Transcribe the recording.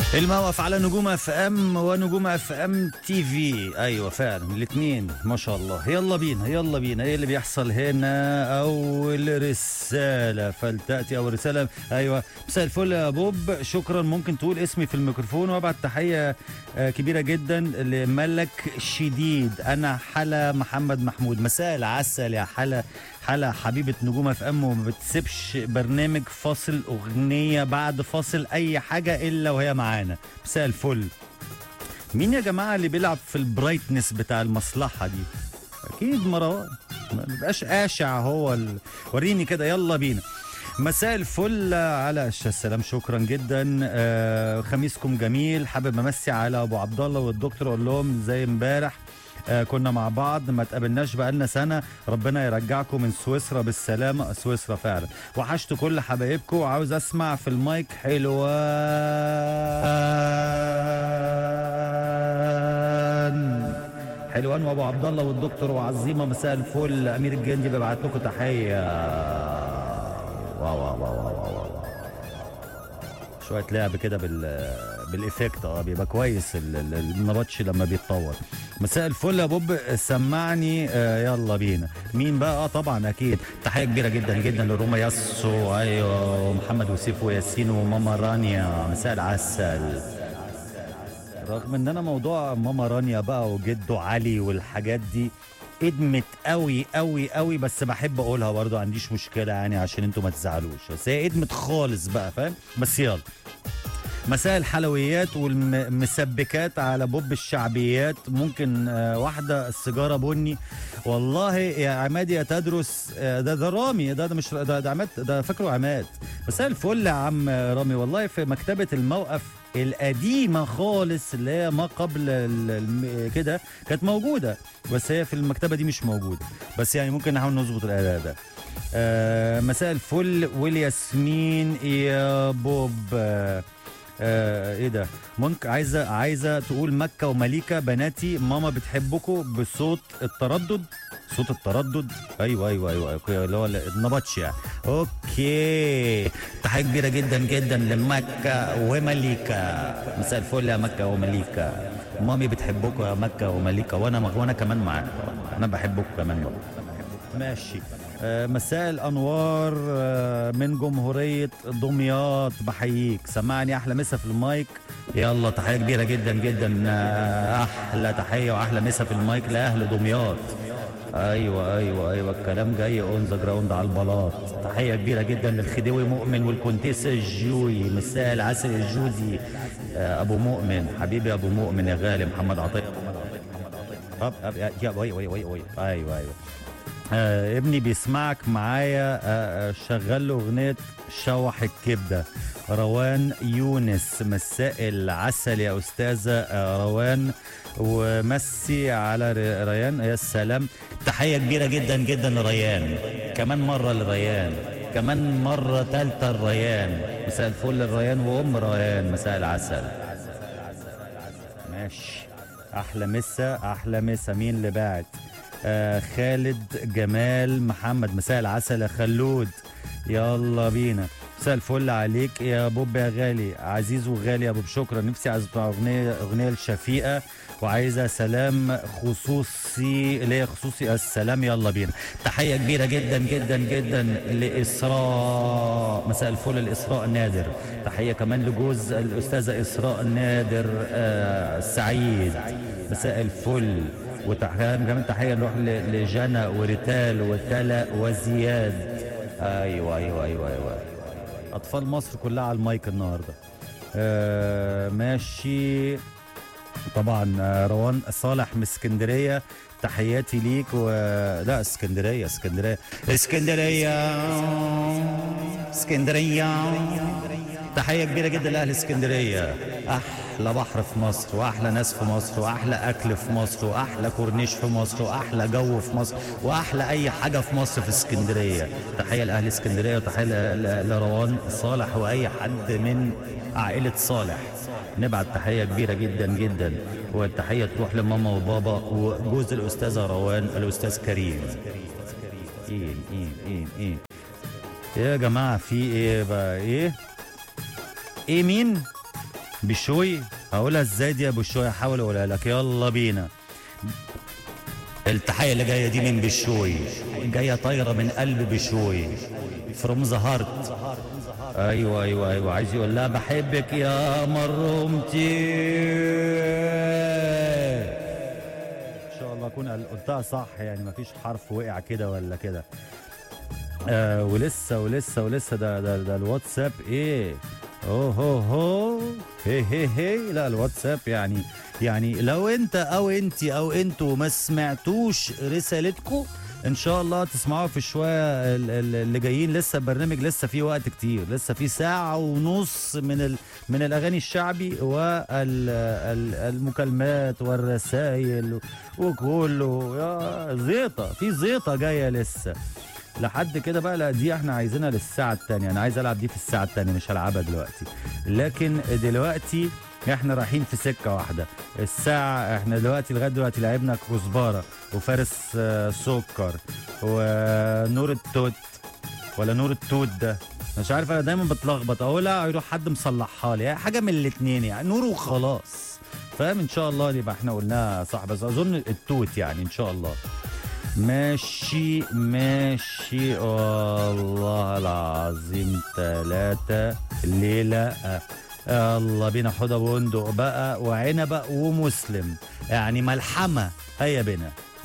الموقف على نجوم اف ام ونجوم اف ام تي في. ايوه فعلا الاثنين ما شاء الله. يلا بينا يلا بينا. ايه اللي بيحصل هنا؟ اول رساله فلتاتي اول رساله. ايوه مساء الفل يا بوب، شكرا. ممكن تقول اسمي في الميكروفون وابعت تحيه كبيره جدا لملك شديد. انا حلا محمد محمود. مساء العسل يا حلا. حلا حبيبة نجوم اف ام وما بتسيبش برنامج فاصل اغنية بعد فاصل اي حاجة الا وهي معانا. مساء الفل. مين يا جماعة اللي بيلعب في البرايتنس بتاع المصلحة دي؟ اكيد مروان، ما بيبقاش قاشع هو وريني كده. يلا بينا. مساء الفل على السلام، شكرا جدا. خميسكم جميل. حابب امسي على ابو عبد الله والدكتور، اقول لهم زي امبارح كنا مع بعض، ما تقابلناش بقالنا سنه. ربنا يرجعكم من سويسرا بالسلامه. سويسرا فعلا وحشت كل حبايبكم، وعاوز اسمع في المايك حلوان. حلوان وابو عبد الله والدكتور وعزيمه. مساء الفل. امير الجندي ببعت لكم تحيه. واو واو واو واو واو. شويه لعب كده بالافكت بيبقى كويس النبطش لما بيتطور. مساء الفل يا بوب، سمعني. يلا بينا. مين بقى؟ طبعا اكيد تحيه كبيره جدا جدا لروما ياسو، ايوه، ومحمد وسيف وياسين وماما رانيا. مساء العسل. رغم ان انا موضوع ماما رانيا بقى وجده علي والحاجات دي ادمت قوي قوي قوي، بس بحب اقولها برضه، عنديش مشكله يعني عشان انتوا ما تزعلوش، بس هي ادمت خالص بقى، فاهم؟ بس يلا. مساء الحلويات والمسبكات على بوب الشعبيات. ممكن واحده السيجاره بني. والله يا عماد يا تدرس، ده رامي، ده مش ده عماد، ده فاكره عماد. مساء الفل يا عم رامي. والله في مكتبه الموقف القديمه خالص اللي هي ما قبل كده كانت موجوده، بس هي في المكتبه دي مش موجوده، بس يعني ممكن نحاول نظبط الاداء ده. مساء الفل والياسمين يا بوب. ايه ده؟ ممكن عايزه تقول مكه ومليكه بناتي ماما بتحبكم بصوت التردد. صوت التردد، ايوه ايوه ايوه اللي هو النبطش يعني. اوكي، تحيه كبيره جدا جدا لمكه ومليكه. مساء الفل يا مكه ومليكه. مامي بتحبكم يا مكه ومليكه، وانا كمان معاك، انا بحبكم كمان برضه. ماشي. مساء الانوار من جمهوريه دمياط، بحييك. سمعني احلى مسا في المايك. يلا تحيه كبيره جدا جدا، احلى تحيه واحلى مسا في المايك لاهل دمياط. ايوه ايوه ايوه الكلام جاي اون ذا جراوند على البلاط. تحيه كبيره جدا للخديوي مؤمن والكونتيس الجوي. مساء العسل الجوزي. ابو مؤمن حبيبي، ابو مؤمن يا غالي. محمد عطيه. يا وي وي وي وي. ايوه ايوه. ابني بيسمعك معايا، شغل له اغنيه شوح الكبده. روان يونس. مساء العسل يا استاذه روان، ومسي على ريان. يا سلام، تحيه كبيره جدا جدا لريان، كمان مره لريان، كمان مره ثالثه لريان. مساء الفل لريان وام ريان. مساء العسل. ماشي. احلى مسا احلى مسا. مين اللي بعت؟ خالد جمال محمد. مساء العسل يا خلود. يلا بينا. مساء الفل عليك يا بوب يا غالي، عزيز وغالي يا بوب. شكرا. نفسي عايز اغنيه لشفيقه، وعايزه سلام خصوصي ليا خصوصي. السلام. يلا بينا. تحيه كبيره جدا جدا جدا لاسراء. مساء الفل لاسراء نادر. تحيه كمان لجوز الاستاذه اسراء نادر سعيد. مساء الفل. وكمان تحيه نروح لجنى وريتال وتلا وزياد. ايوه ايوه ايوه ايوه. اطفال مصر كلها على المايك النهارده. ماشي. طبعا روان صالح من اسكندريه، تحياتي ليك. لا اسكندريه اسكندريه اسكندريه اسكندريه. تحيه كبيره جدا لاهل اسكندريه. احلى بحر في مصر، واحلى ناس في مصر، واحلى اكل في مصر، واحلى كورنيش في مصر، واحلى جو في مصر، واحلى اي حاجه في مصر في اسكندريه. تحيه لاهل اسكندريه، وتحيه لروان صالح واي حد من عائله صالح. نبعت تحيه كبيره جدا جدا، والتحيه تروح لماما وبابا وجوز الاستاذه روان الاستاذ كريم. ايه يا جماعه، في ايه بقى؟ ايه مين بشوي. هقولها ازاي دي يا بشوي؟ هحاول اقولها لك، يلا بينا. التحية اللي جاية دي من بشوي، جاية طايرة من قلب بشوي، فروم ذا هارت. ايوه ايوه ايوه، عايز يقول لها بحبك يا مرمتي. ان شاء الله اكون قلتها صح، يعني مفيش حرف وقع كده ولا كده. ولسه ده الواتساب ايه؟ اوه هو هو هي لا الواتساب يعني لو انت او انتي او انتوا ما سمعتوش رسالتكم ان شاء الله تسمعوها في شويه اللي جايين. لسه البرنامج لسه فيه وقت كتير، لسه فيه ساعه ونص من الاغاني الشعبي والمكالمات والرسائل وكله. يا زيطه في زيطه جايه لسه لحد كده بقى. لا دي احنا عايزينها للساعة التانية، انا عايز العب دي في الساعة التانية، مش هلعبها دلوقتي. لكن دلوقتي احنا رايحين في سكة واحدة. الساعة احنا دلوقتي لغاية دلوقتي لعبنا كزبرة وفارس سكر ونور التوت، ولا نور التوت ده مش عارف، انا دايما بتلخبط اقولها يروح حد مصلحها لي، يعني حاجة من الاتنين، يعني نور وخلاص. فاهم؟ ان شاء الله يبقى احنا قلناها صح، بس اظن التوت يعني ان شاء الله. ماشي والله العظيم 3 الليلة. يلا بينا حوضة بندق بقى وعنبة ومسلم، يعني ملحمة. هيا بنا.